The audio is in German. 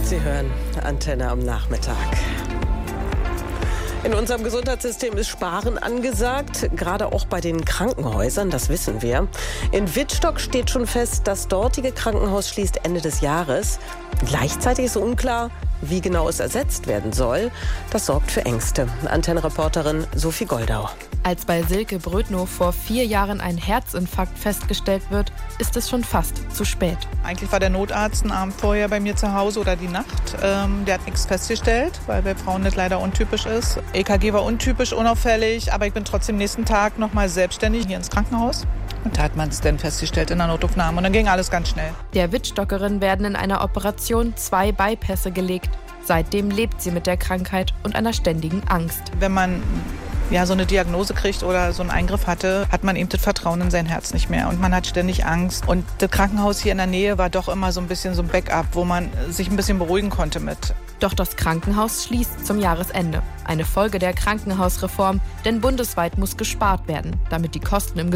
Sie hören Antenne am Nachmittag. In unserem Gesundheitssystem ist Sparen angesagt, gerade auch bei den Krankenhäusern, das wissen wir. In Wittstock steht schon fest, das dortige Krankenhaus schließt Ende des Jahres. Gleichzeitig ist unklar, wie genau es ersetzt werden soll. Das sorgt für Ängste. Antenne-Reporterin Sophie Goldau. Als bei Silke Brödnow vor 4 Jahren ein Herzinfarkt festgestellt wird, ist es schon fast zu spät. Eigentlich war der Notarzt einen Abend vorher bei mir zu Hause oder die Nacht. Der hat nichts festgestellt, weil bei Frauen das leider untypisch ist. EKG war untypisch, unauffällig, aber ich bin trotzdem nächsten Tag nochmal selbstständig hier ins Krankenhaus. Und da hat man es dann festgestellt in der Notaufnahme und dann ging alles ganz schnell. Der Wittstockerin werden in einer Operation 2 Bypässe gelegt. Seitdem lebt sie mit der Krankheit und einer ständigen Angst. Wenn man so eine Diagnose kriegt oder so einen Eingriff hatte, hat man eben das Vertrauen in sein Herz nicht mehr und man hat ständig Angst. Und das Krankenhaus hier in der Nähe war doch immer so ein bisschen so ein Backup, wo man sich ein bisschen beruhigen konnte mit. Doch das Krankenhaus schließt zum Jahresende. Eine Folge der Krankenhausreform, denn bundesweit muss gespart werden, damit die Kosten im